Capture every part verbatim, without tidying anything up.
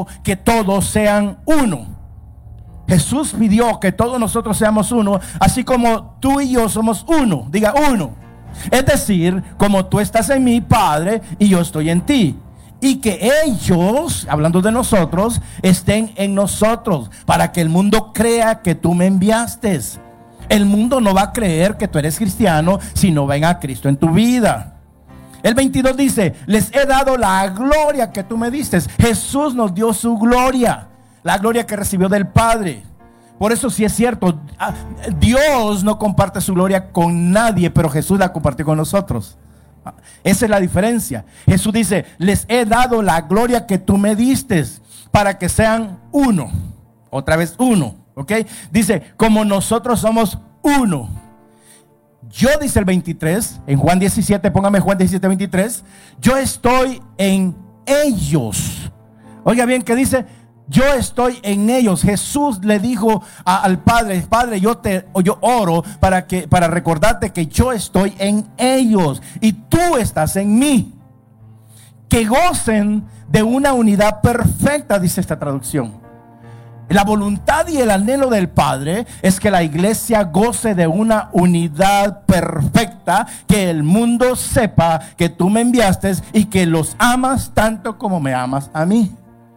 que todos sean uno. Jesús pidió que todos nosotros seamos uno, así como tú y yo somos uno. Diga uno. Es decir, como tú estás en mí, Padre, y yo estoy en ti. Y que ellos, hablando de nosotros, estén en nosotros, para que el mundo crea que tú me enviaste. El mundo no va a creer que tú eres cristiano si no ven a Cristo en tu vida. El veintidós dice: les he dado la gloria que tú me diste. Jesús nos dio su gloria, la gloria que recibió del Padre. Por eso sí es cierto, Dios no comparte su gloria con nadie, pero Jesús la compartió con nosotros. Esa es la diferencia. Jesús dice: les he dado la gloria que tú me diste, para que sean uno. Otra vez uno, ¿ok? Dice: como nosotros somos uno. Yo, dice el veintitrés, en Juan diecisiete, póngame Juan diecisiete, veintitrés. Yo estoy en ellos. Oiga bien, que dice: yo estoy en ellos. Jesús le dijo a, al Padre: Padre, yo te yo oro para que para recordarte que yo estoy en ellos y tú estás en mí. Que gocen de una unidad perfecta, dice esta traducción. La voluntad y el anhelo del Padre es que la iglesia goce de una unidad perfecta, que el mundo sepa que tú me enviaste y que los amas tanto como me amas a mí.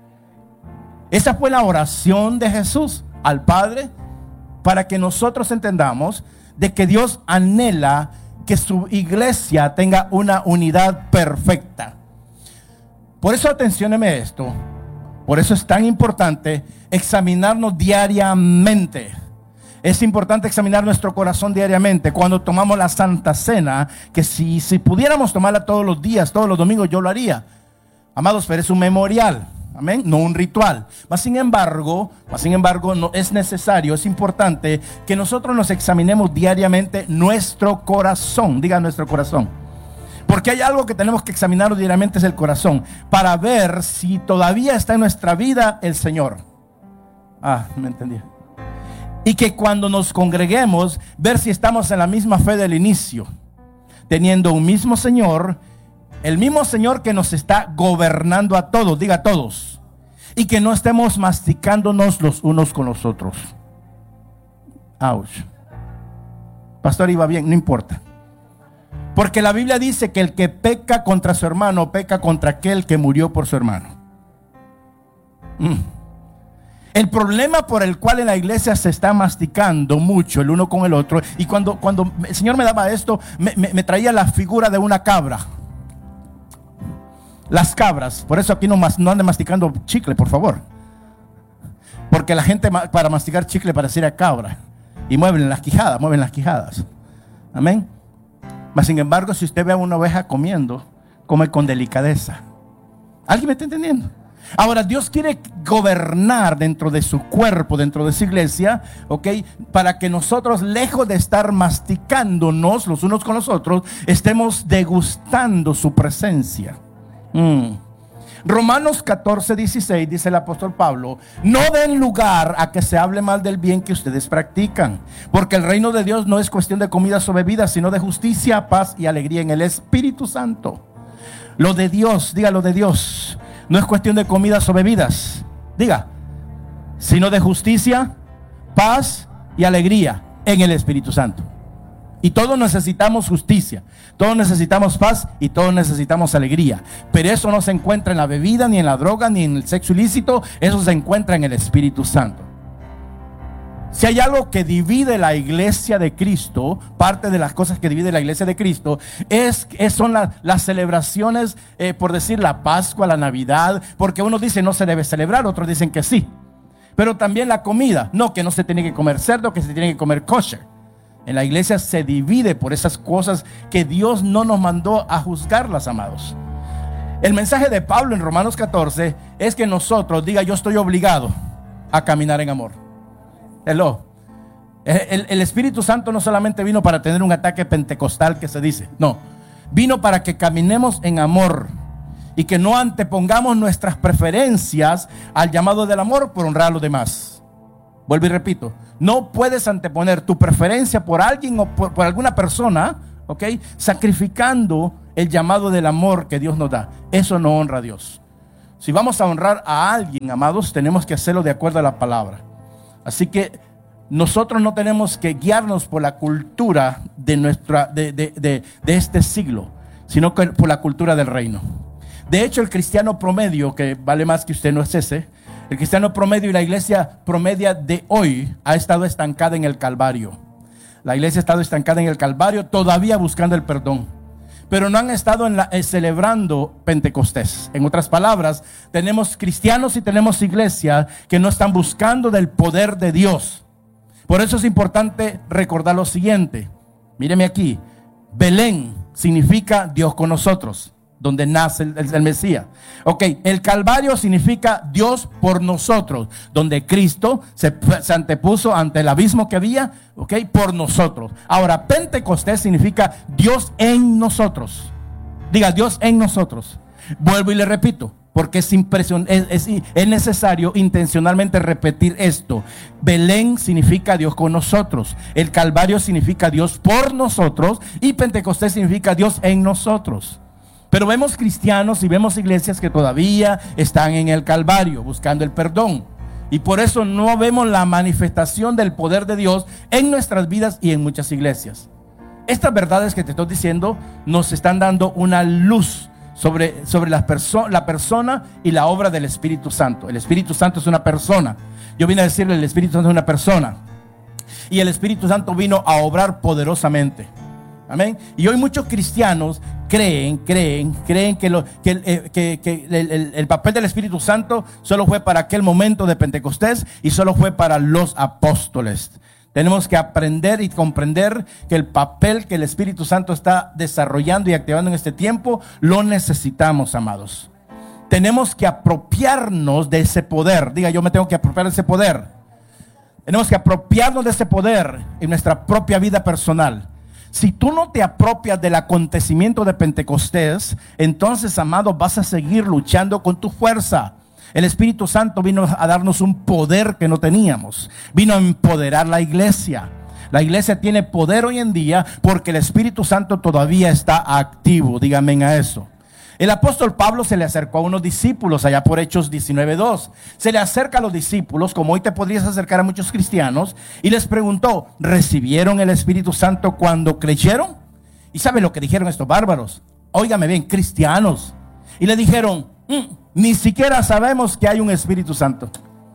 Esa fue la oración de Jesús al Padre, para que nosotros entendamos de que Dios anhela que su iglesia tenga una unidad perfecta. Por eso, atencióneme esto. Por eso es tan importante examinarnos diariamente. Es importante examinar nuestro corazón diariamente. Cuando tomamos la Santa Cena, que si, si pudiéramos tomarla todos los días, todos los domingos, yo lo haría. Amados, pero es un memorial. Amén, no un ritual. Mas sin embargo, mas sin embargo, no es necesario, es importante que nosotros nos examinemos diariamente nuestro corazón. Diga nuestro corazón. Porque hay algo que tenemos que examinar diariamente, es el corazón, para ver si todavía está en nuestra vida el Señor. Ah, me entendí. Y que cuando nos congreguemos, ver si estamos en la misma fe del inicio, teniendo un mismo Señor, el mismo Señor que nos está gobernando a todos, diga a todos, y que no estemos masticándonos los unos con los otros. Ouch. Pastor, iba bien, no importa. Porque la Biblia dice que el que peca contra su hermano, peca contra aquel que murió por su hermano. Mm. El problema por el cual en la iglesia se está masticando mucho el uno con el otro, y cuando, cuando el Señor me daba esto, me, me, me traía la figura de una cabra. Las cabras, por eso aquí no, no anden masticando chicle, por favor. Porque la gente para masticar chicle pareciera cabra, y mueven las quijadas, mueven las quijadas. Amén. Mas sin embargo, si usted ve a una oveja comiendo, come con delicadeza. ¿Alguien me está entendiendo? Ahora, Dios quiere gobernar dentro de su cuerpo, dentro de su iglesia, ¿ok? Para que nosotros, lejos de estar masticándonos los unos con los otros, estemos degustando su presencia. Mm. Romanos catorce, dieciséis, dice el apóstol Pablo: no den lugar a que se hable mal del bien que ustedes practican, porque el reino de Dios no es cuestión de comidas o bebidas, sino de justicia, paz y alegría en el Espíritu Santo. Lo de Dios, diga lo de Dios, no es cuestión de comidas o bebidas, diga, sino de justicia, paz y alegría en el Espíritu Santo. Y todos necesitamos justicia, todos necesitamos paz y todos necesitamos alegría. Pero eso no se encuentra en la bebida, ni en la droga, ni en el sexo ilícito. Eso se encuentra en el Espíritu Santo. Si hay algo que divide la iglesia de Cristo, parte de las cosas que divide la iglesia de Cristo es, es son la, las celebraciones, eh, por decir la Pascua, la Navidad. Porque unos dicen no se debe celebrar, otros dicen que sí. Pero también la comida, no, que no se tiene que comer cerdo, que se tiene que comer kosher. En la iglesia se divide por esas cosas que Dios no nos mandó a juzgarlas, amados. El mensaje de Pablo en Romanos catorce es que nosotros, diga, yo estoy obligado a caminar en amor. Hello. El, el Espíritu Santo no solamente vino para tener un ataque pentecostal que se dice, no, vino para que caminemos en amor y que no antepongamos nuestras preferencias al llamado del amor por honrar a los demás. Vuelvo y repito, no puedes anteponer tu preferencia por alguien o por, por alguna persona, ¿ok? Sacrificando el llamado del amor que Dios nos da. Eso no honra a Dios. Si vamos a honrar a alguien, amados, tenemos que hacerlo de acuerdo a la palabra. Así que nosotros no tenemos que guiarnos por la cultura de, nuestra, de, de, de, de este siglo, sino que por la cultura del reino. De hecho, el cristiano promedio, que vale más que usted, no es ese, el cristiano promedio y la iglesia promedia de hoy ha estado estancada en el Calvario. La iglesia ha estado estancada en el Calvario, todavía buscando el perdón, pero no han estado en la, eh, celebrando Pentecostés. En otras palabras, tenemos cristianos y tenemos iglesias que no están buscando del poder de Dios. Por eso es importante recordar lo siguiente. Míreme aquí. Belén significa Dios con nosotros, donde nace el, el, el Mesías. Ok, el Calvario significa Dios por nosotros, donde Cristo se, se antepuso ante el abismo que había, ok, por nosotros. Ahora, Pentecostés significa Dios en nosotros. Diga, Dios en nosotros. Vuelvo y le repito, porque es, impresion, es, es, es necesario intencionalmente repetir esto. Belén significa Dios con nosotros, el Calvario significa Dios por nosotros, y Pentecostés significa Dios en nosotros. Pero vemos cristianos y vemos iglesias que todavía están en el Calvario buscando el perdón, y por eso no vemos la manifestación del poder de Dios en nuestras vidas y en muchas iglesias. Estas verdades que te estoy diciendo nos están dando una luz sobre, sobre la, perso- la persona y la obra del Espíritu Santo. El Espíritu Santo es una persona. Yo vine a decirle, el Espíritu Santo es una persona, y el Espíritu Santo vino a obrar poderosamente. Amén. Y hoy muchos cristianos creen, creen, creen que, lo, que, eh, que, que el, el, el papel del Espíritu Santo solo fue para aquel momento de Pentecostés y solo fue para los apóstoles. Tenemos que aprender y comprender que el papel que el Espíritu Santo está desarrollando y activando en este tiempo lo necesitamos, amados. Tenemos que apropiarnos de ese poder. Diga, yo me tengo que apropiar de ese poder. Tenemos que apropiarnos de ese poder en nuestra propia vida personal. Si tú no te apropias del acontecimiento de Pentecostés, entonces, amado, vas a seguir luchando con tu fuerza. El Espíritu Santo vino a darnos un poder que no teníamos. Vino a empoderar la iglesia. La iglesia tiene poder hoy en día porque el Espíritu Santo todavía está activo. Díganme a eso. El apóstol Pablo se le acercó a unos discípulos allá por Hechos diecinueve dos. Se le acerca a los discípulos, como hoy te podrías acercar a muchos cristianos, y les preguntó, ¿recibieron el Espíritu Santo cuando creyeron? ¿Y saben lo que dijeron estos bárbaros? Óigame bien, cristianos. Y le dijeron, mm, ni siquiera sabemos que hay un Espíritu Santo.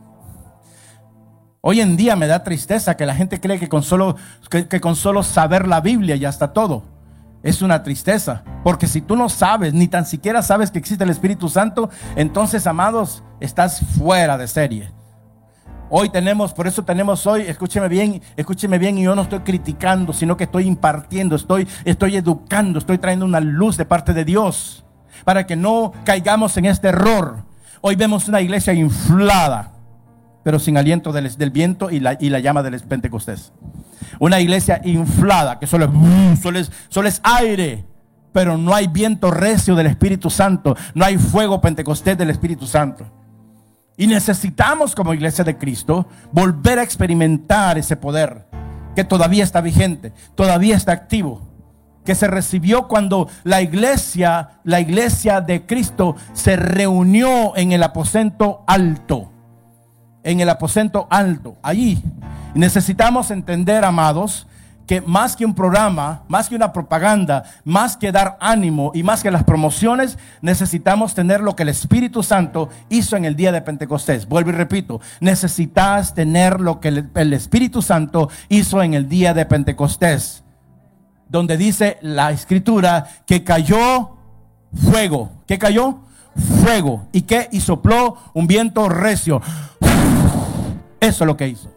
Hoy en día me da tristeza que la gente cree que con solo, que, que con solo saber la Biblia ya está todo. Es una tristeza, porque si tú no sabes, ni tan siquiera sabes que existe el Espíritu Santo, entonces, amados, estás fuera de serie. Hoy tenemos, por eso tenemos hoy, escúcheme bien, escúcheme bien, y yo no estoy criticando, sino que estoy impartiendo, estoy, estoy educando, estoy trayendo una luz de parte de Dios, para que no caigamos en este error. Hoy vemos una iglesia inflada, pero sin aliento del, del viento y la, y la llama del Pentecostés. Una iglesia inflada, que solo es, solo, es, solo es aire, pero no hay viento recio del Espíritu Santo, no hay fuego Pentecostés del Espíritu Santo. Y necesitamos, como iglesia de Cristo, volver a experimentar ese poder que todavía está vigente, todavía está activo, que se recibió cuando la iglesia, la iglesia de Cristo se reunió en el aposento alto. En el aposento alto, allí. Necesitamos entender, amados, que más que un programa, más que una propaganda, más que dar ánimo y más que las promociones, necesitamos tener lo que el Espíritu Santo hizo en el día de Pentecostés. Vuelvo y repito, necesitas tener lo que el, el Espíritu Santo hizo en el día de Pentecostés, donde dice la Escritura que cayó fuego. ¿Qué cayó? Fuego. ¿Y qué? Y sopló un viento recio. Eso es lo que hizo.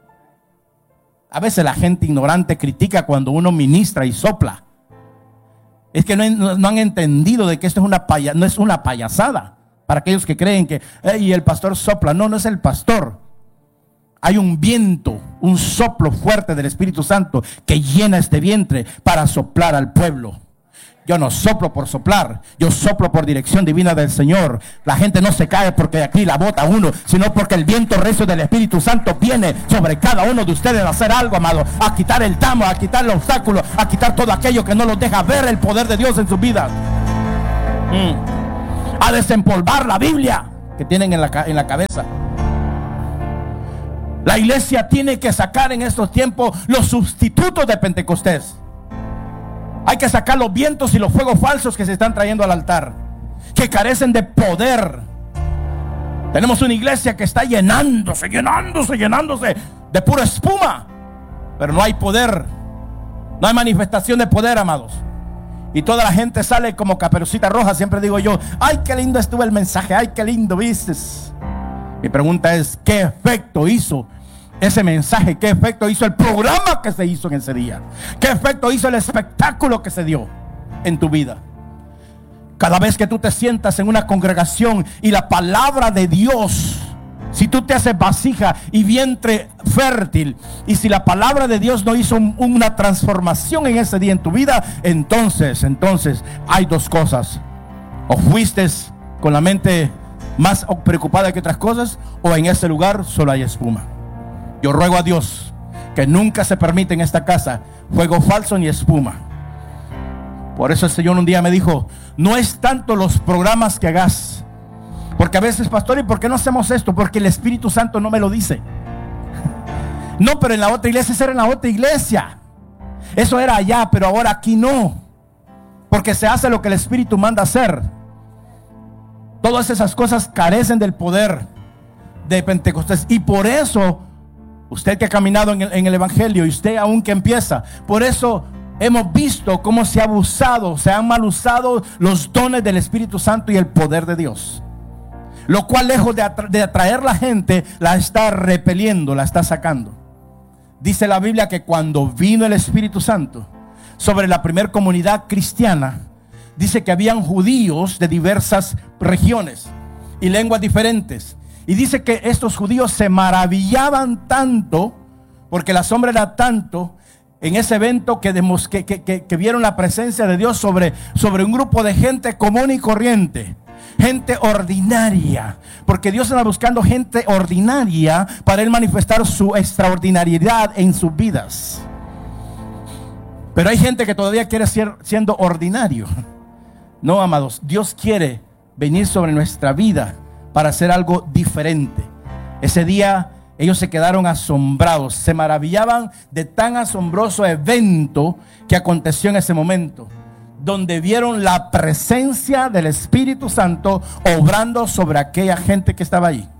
A veces la gente ignorante critica cuando uno ministra y sopla. Es que no, no, no han entendido de que esto es una paya, no es una payasada. Para aquellos que creen que hey, el pastor sopla. No, no es el pastor. Hay un viento, un soplo fuerte del Espíritu Santo que llena este vientre para soplar al pueblo. Yo no soplo por soplar, yo soplo por dirección divina del Señor. La gente no se cae porque de aquí la bota uno, sino porque el viento recio del Espíritu Santo viene sobre cada uno de ustedes a hacer algo, amado, a quitar el tamo, a quitar el obstáculo, a quitar todo aquello que no los deja ver el poder de Dios en sus vidas. Mm. a desempolvar la Biblia que tienen en la, en la cabeza. La iglesia tiene que sacar en estos tiempos los sustitutos de Pentecostés. Hay que sacar los vientos y los fuegos falsos que se están trayendo al altar, que carecen de poder. Tenemos una iglesia que está llenándose, llenándose, llenándose de pura espuma, pero no hay poder, no hay manifestación de poder, amados. Y toda la gente sale como Caperucita Roja. Siempre digo yo: ay, qué lindo estuvo el mensaje, ay, qué lindo viste. Mi pregunta es: ¿qué efecto hizo ese mensaje? ¿Qué efecto hizo el programa que se hizo en ese día? ¿Qué efecto hizo el espectáculo que se dio en tu vida? Cada vez que tú te sientas en una congregación y la palabra de Dios, si tú te haces vasija y vientre fértil, y si la palabra de Dios no hizo un, una transformación en ese día en tu vida, entonces, entonces hay dos cosas: o fuiste con la mente más preocupada que otras cosas, o en ese lugar solo hay espuma. Yo ruego a Dios que nunca se permita en esta casa fuego falso ni espuma. Por eso el Señor un día me dijo: no es tanto los programas que hagas, porque a veces, pastor, ¿y por qué no hacemos esto? Porque el Espíritu Santo no me lo dice. No, pero en la otra iglesia, eso era en la otra iglesia, eso era allá, pero ahora aquí no, porque se hace lo que el Espíritu manda hacer. Todas esas cosas carecen del poder de Pentecostés. Y por eso, usted que ha caminado en el, en el Evangelio, y usted aún que empieza, por eso hemos visto cómo se ha abusado, se han mal usado los dones del Espíritu Santo y el poder de Dios, lo cual, lejos de, atra- de atraer la gente, la está repeliendo, la está sacando. Dice la Biblia que cuando vino el Espíritu Santo sobre la primera comunidad cristiana, dice que habían judíos de diversas regiones y lenguas diferentes. Y dice que estos judíos se maravillaban tanto, porque la sombra era tanto en ese evento, que, demos, que, que, que, que vieron la presencia de Dios sobre, sobre un grupo de gente común y corriente, gente ordinaria, porque Dios anda buscando gente ordinaria para Él manifestar su extraordinariedad en sus vidas. Pero hay gente que todavía quiere ser siendo ordinario. No, amados, Dios quiere venir sobre nuestra vida para hacer algo diferente. Ese día ellos se quedaron asombrados, se maravillaban de tan asombroso evento que aconteció en ese momento, donde vieron la presencia del Espíritu Santo obrando sobre aquella gente que estaba allí.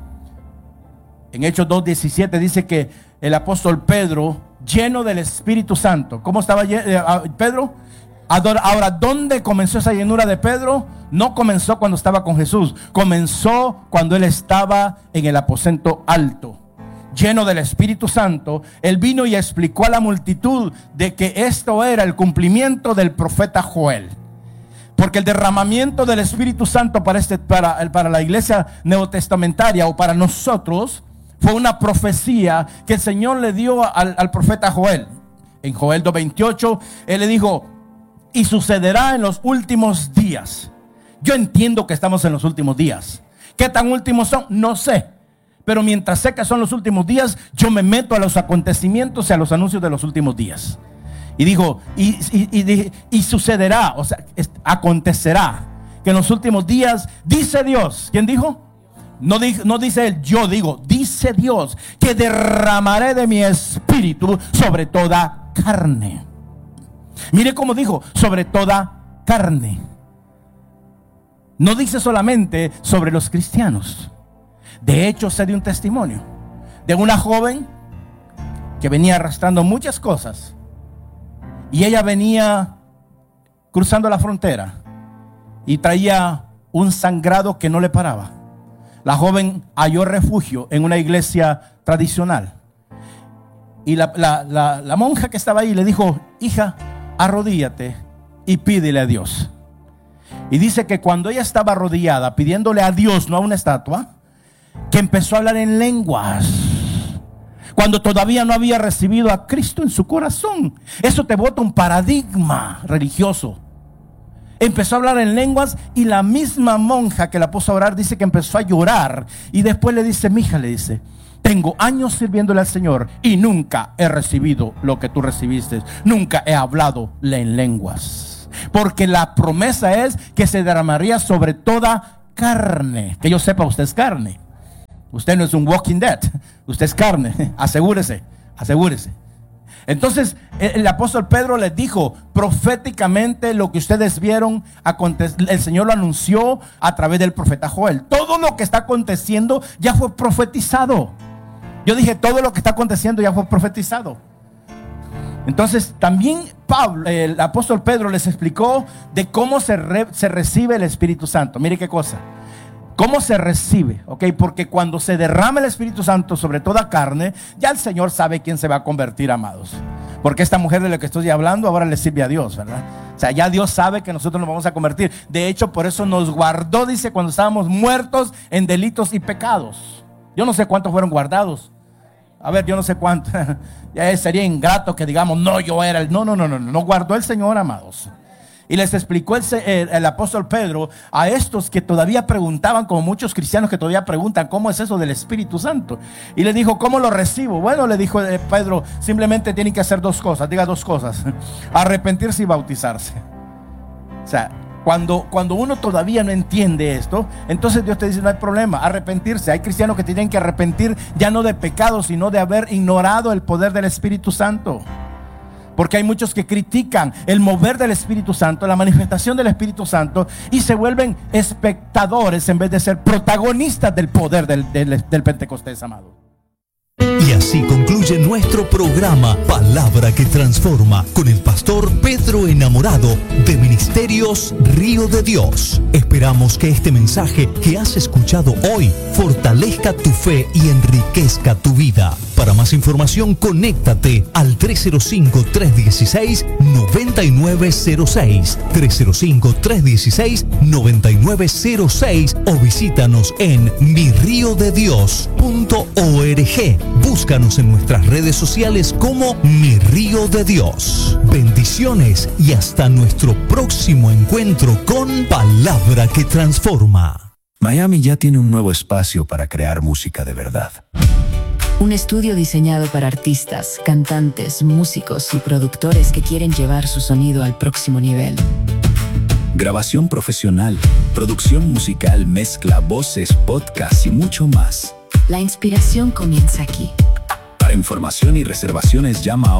En Hechos dos diecisiete dice que el apóstol Pedro, lleno del Espíritu Santo, ¿cómo estaba Pedro? Ahora, ¿dónde comenzó esa llenura de Pedro? No comenzó cuando estaba con Jesús, comenzó cuando él estaba en el aposento alto, lleno del Espíritu Santo. Él vino y explicó a la multitud de que esto era el cumplimiento del profeta Joel, porque el derramamiento del Espíritu Santo para, este, para, para la iglesia neotestamentaria, o para nosotros, fue una profecía que el Señor le dio al, al profeta Joel. En Joel dos veintiocho, él le dijo: y sucederá en los últimos días. Yo entiendo que estamos en los últimos días. ¿Qué tan últimos son? No sé. Pero mientras sé que son los últimos días, yo me meto a los acontecimientos y a los anuncios de los últimos días. Y dijo, y, y, y, y sucederá, o sea, acontecerá que en los últimos días, dice Dios. ¿Quién dijo? No, no dice él, yo digo, dice Dios, que derramaré de mi espíritu sobre toda carne. Mire cómo dijo, sobre toda carne. No dice solamente sobre los cristianos. De hecho, se dio un testimonio de una joven que venía arrastrando muchas cosas, y ella venía cruzando la frontera y traía un sangrado que no le paraba. La joven halló refugio en una iglesia tradicional, y la, la, la, la monja que estaba ahí le dijo: hija, arrodíllate y pídele a Dios. Y dice que cuando ella estaba arrodillada pidiéndole a Dios, no a una estatua, que empezó a hablar en lenguas, cuando todavía no había recibido a Cristo en su corazón. Eso te bota un paradigma religioso. Empezó a hablar en lenguas, y la misma monja que la puso a orar dice que empezó a llorar, y después le dice: mija, le dice, tengo años sirviéndole al Señor y nunca he recibido lo que tú recibiste. Nunca he hablado en lenguas. Porque la promesa es que se derramaría sobre toda carne. Que yo sepa, usted es carne. Usted no es un walking dead. Usted es carne. Asegúrese, asegúrese. Entonces el apóstol Pedro les dijo proféticamente lo que ustedes vieron, el Señor lo anunció a través del profeta Joel. Todo lo que está aconteciendo ya fue profetizado. Yo dije, todo lo que está aconteciendo ya fue profetizado. Entonces también Pablo, el apóstol Pedro les explicó de cómo se, re, se recibe el Espíritu Santo. Mire qué cosa. ¿Cómo se recibe? ¿Ok? Porque cuando se derrama el Espíritu Santo sobre toda carne, ya el Señor sabe quién se va a convertir, amados. Porque esta mujer de la que estoy hablando ahora le sirve a Dios, ¿verdad? O sea, ya Dios sabe que nosotros nos vamos a convertir. De hecho, por eso nos guardó, dice, cuando estábamos muertos en delitos y pecados. Yo no sé cuántos fueron guardados. A ver, yo no sé cuántos. Ya sería ingrato que digamos, no, yo era el... No, no, no, no, no. Nos guardó el Señor, amados. Y les explicó el, el, el apóstol Pedro a estos que todavía preguntaban, como muchos cristianos que todavía preguntan, ¿cómo es eso del Espíritu Santo? Y le dijo, ¿cómo lo recibo? Bueno, le dijo eh, Pedro, simplemente tienen que hacer dos cosas. Diga dos cosas: arrepentirse y bautizarse. O sea, cuando, cuando uno todavía no entiende esto, entonces Dios te dice, no hay problema, arrepentirse. Hay cristianos que tienen que arrepentir ya no de pecado, sino de haber ignorado el poder del Espíritu Santo. Porque hay muchos que critican el mover del Espíritu Santo, la manifestación del Espíritu Santo, y se vuelven espectadores en vez de ser protagonistas del poder del, del, del Pentecostés, amado. Y así concluye nuestro programa Palabra que Transforma con el pastor Pedro Enamorado de Ministerios Río de Dios. Esperamos que este mensaje que has escuchado hoy fortalezca tu fe y enriquezca tu vida. Para más información, conéctate al tres cero cinco, tres uno seis, nueve nueve cero seis, tres cero cinco, tres uno seis, nueve nueve cero seis o visítanos en mi río de dios punto org. Búscanos en nuestras redes sociales como Mi Río de Dios. Bendiciones y hasta nuestro próximo encuentro con Palabra que Transforma. Miami ya tiene un nuevo espacio para crear música de verdad. Un estudio diseñado para artistas, cantantes, músicos y productores que quieren llevar su sonido al próximo nivel. Grabación profesional, producción musical, mezcla, voces, podcast y mucho más. La inspiración comienza aquí. Para información y reservaciones llama a